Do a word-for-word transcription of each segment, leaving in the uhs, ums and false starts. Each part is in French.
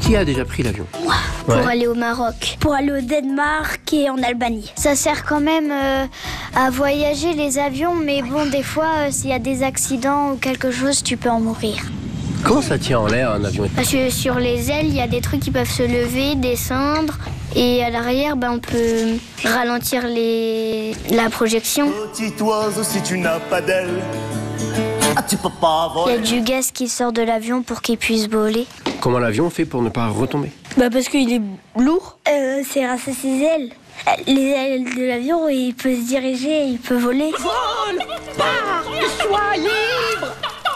Qui a déjà pris l'avion? Moi, pour Ouais. aller au Maroc, pour aller au Danemark et en Albanie. Ça sert quand même euh, à voyager les avions, mais bon, des fois, euh, s'il y a des accidents ou quelque chose, tu peux en mourir. Comment ça tient en l'air un avion? Parce que sur les ailes, il y a des trucs qui peuvent se lever, descendre. Et à l'arrière, ben, on peut ralentir les... la projection. Petit oiseau, si tu n'as pas d'aile, ah, tu peux pas Il y a voler. du gaz qui sort de l'avion pour qu'il puisse voler. Comment l'avion fait pour ne pas retomber? Bah parce qu'il est lourd. Euh, c'est grâce à ses ailes. Les ailes de l'avion, il peut se diriger, il peut voler. Sois libre!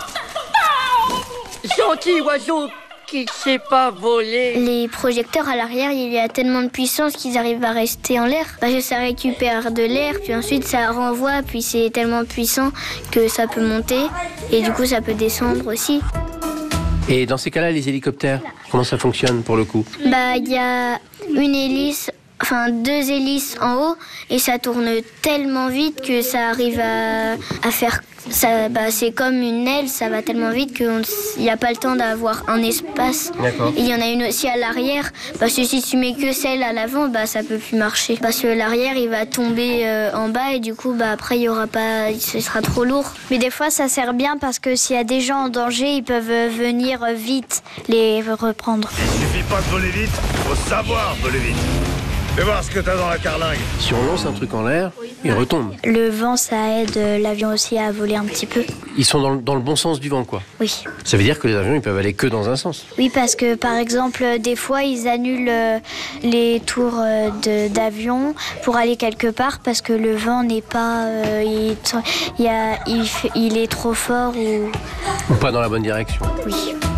Gentil oiseau qui sait pas voler. Les projecteurs à l'arrière, il y a tellement de puissance qu'ils arrivent à rester en l'air. Parce que ça récupère de l'air, puis ensuite ça renvoie, puis c'est tellement puissant que ça peut monter. Et du coup, ça peut descendre aussi. Et dans ces cas-là, les hélicoptères, comment ça fonctionne pour le coup? Bah, il y a une hélice, enfin deux hélices en haut, et ça tourne tellement vite que ça arrive à, à faire... Ça, bah, c'est comme une aile, ça va tellement vite qu'il n'y a pas le temps d'avoir un espace. D'accord. Et il y en a une aussi à l'arrière, parce que si tu mets que celle à l'avant, bah, ça peut plus marcher. Parce que l'arrière, il va tomber euh, en bas et du coup, bah, après, il y aura pas, ce sera trop lourd. Mais des fois, ça sert bien parce que s'il y a des gens en danger, ils peuvent euh, venir euh, vite les reprendre. Il suffit pas de voler vite, faut savoir voler vite. Fais voir ce que t'as dans la carlingue. Si on lance un truc en l'air, il retombe. Le vent, ça aide euh, l'avion aussi à voler un petit peu. Ils sont dans le, dans le bon sens du vent, quoi. Oui. Ça veut dire que les avions, ils peuvent aller que dans un sens. Oui, parce que par exemple, euh, des fois, ils annulent euh, les tours euh, de- d'avion pour aller quelque part parce que le vent n'est pas... euh, il, il, y a- il fait- il est trop fort ou... Ou pas dans la bonne direction. Oui.